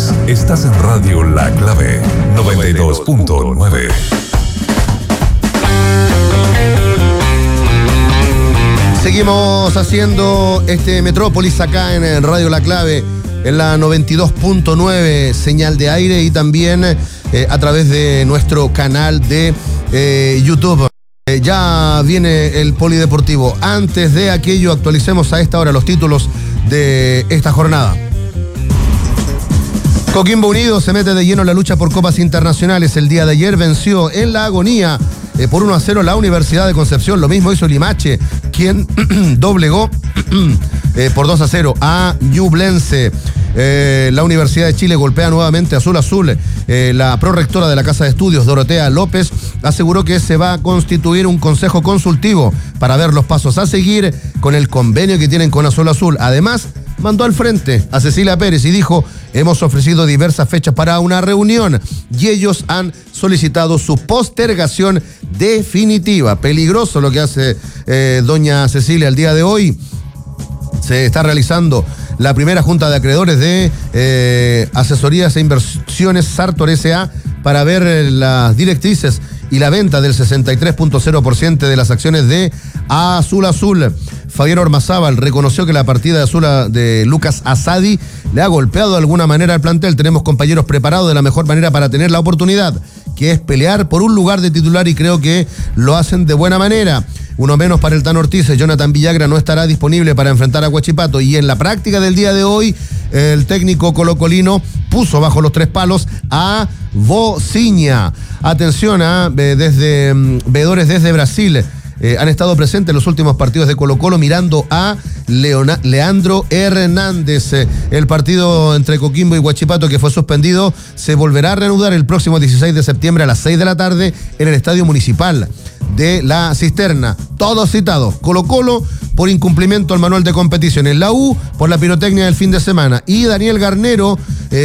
tardes. Estás en Radio La Clave 92.9. Seguimos haciendo este Metrópolis acá en Radio La Clave, en la 92.9 señal de aire y también a través de nuestro canal de YouTube. Ya viene el polideportivo. Antes de aquello, actualicemos a esta hora los títulos de esta jornada. Coquimbo Unido se mete de lleno en la lucha por copas internacionales. El día de ayer venció en la agonía por 1-0 la Universidad de Concepción. Lo mismo hizo Limache, quien doblegó por 2-0 a Ñublense. La Universidad de Chile golpea nuevamente Azul Azul. La prorectora de la Casa de Estudios, Dorotea López, aseguró que se va a constituir un consejo consultivo para ver los pasos a seguir con el convenio que tienen con Azul Azul. Además, mandó al frente a Cecilia Pérez y dijo: hemos ofrecido diversas fechas para una reunión y ellos han solicitado su postergación definitiva. Peligroso lo que hace doña Cecilia el día de hoy. Se está realizando la primera junta de acreedores de asesorías e inversiones Sartor S.A. para ver las directrices y la venta del 63.0% de las acciones de Azul Azul. Fabián Ormazábal reconoció que la partida de Azul de Lucas Asadi le ha golpeado de alguna manera al plantel. Tenemos compañeros preparados de la mejor manera para tener la oportunidad, que es pelear por un lugar de titular, y creo que lo hacen de buena manera. Uno menos para el Tano Ortiz. Jonathan Villagra no estará disponible para enfrentar a Huachipato, y en la práctica del día de hoy el técnico colocolino puso bajo los 3 palos a Vociña. Atención a veedores desde Brasil. Han estado presentes en los últimos partidos de Colo-Colo mirando a Leandro Hernández. El partido entre Coquimbo y Huachipato, que fue suspendido, se volverá a reanudar el próximo 16 de septiembre a las 6 de la tarde en el Estadio Municipal de La Cisterna. Todos citados: Colo-Colo por incumplimiento al manual de competiciones, la U por la pirotecnia del fin de semana, y Daniel Garnero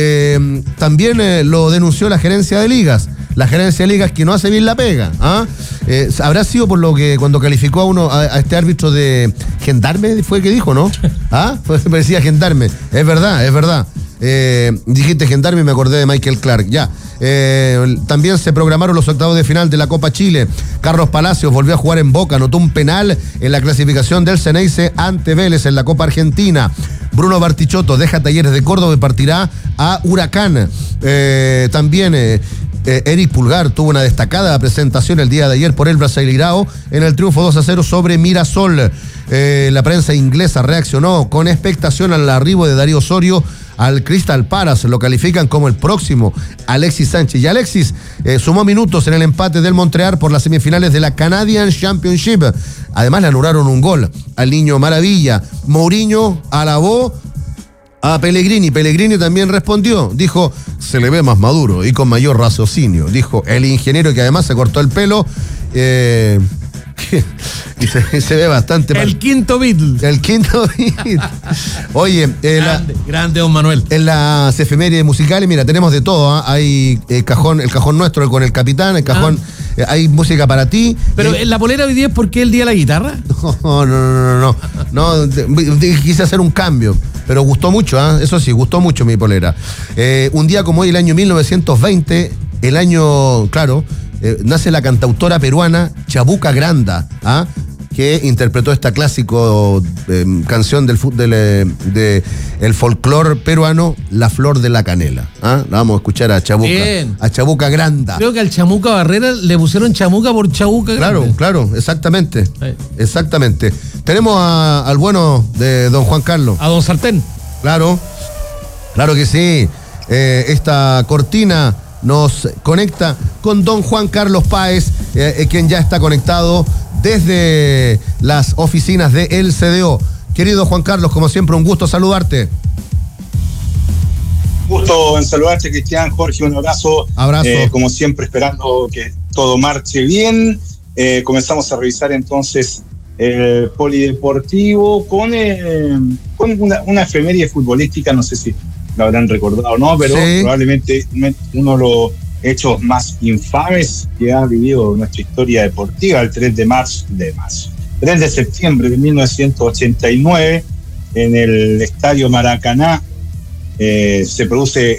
también lo denunció la gerencia de ligas. La gerencia de ligas que no hace bien la pega. Habrá sido por lo que cuando calificó a este árbitro de gendarme, fue que dijo, ¿no? Me decía gendarme. Es verdad. Dijiste gendarme y me acordé de Michael Clark. Ya. También se programaron los octavos de final de la Copa Chile. Carlos Palacios volvió a jugar en Boca, anotó un penal en la clasificación del Ceneice ante Vélez en la Copa Argentina. Bruno Bartichotto deja Talleres de Córdoba y partirá a Huracán. También Eric Pulgar tuvo una destacada presentación el día de ayer por el Brasileirao en el triunfo 2-0 sobre Mirasol. La prensa inglesa reaccionó con expectación al arribo de Darío Osorio al Crystal Palace. Lo califican como el próximo Alexis Sánchez. Y Alexis sumó minutos en el empate del Montreal por las semifinales de la Canadian Championship. Además le anularon un gol al Niño Maravilla. Mourinho alabó a Pellegrini. Pellegrini también respondió. Dijo: se le ve más maduro y con mayor raciocinio. Dijo el ingeniero, que además se cortó el pelo. Y se ve bastante mal. El quinto Beatle. Oye, grande don Manuel. En las efemérides musicales, mira, tenemos de todo. Hay el cajón nuestro con el capitán, el cajón. Hay música para ti. Pero en la polera hoy día es porque el día de la guitarra. No, quise hacer un cambio, pero gustó mucho, eso sí, gustó mucho mi polera. Un día como hoy, el año 1920, nace la cantautora peruana Chabuca Granda, que interpretó esta clásico canción del folclore peruano, La Flor de la Canela. La vamos a escuchar a Chabuca. Bien. A Chabuca Granda. Creo que al Chamuca Barrera le pusieron Chamuca por Chabuca Granda. Claro, exactamente. Exactamente. Tenemos al bueno de don Juan Carlos. A don Sartén. Claro que sí. Esta cortina nos conecta con don Juan Carlos Páez, quien ya está conectado desde las oficinas de el CDO. Querido Juan Carlos, como siempre, un gusto saludarte. Gusto en saludarte, Cristian, Jorge, un abrazo. Como siempre, esperando que todo marche bien. Comenzamos a revisar entonces el polideportivo con una efeméride futbolística, no sé si lo habrán recordado o no, pero sí, probablemente uno de los hechos más infames que ha vivido nuestra historia deportiva, el 3 de septiembre de 1989, en el Estadio Maracaná, se produce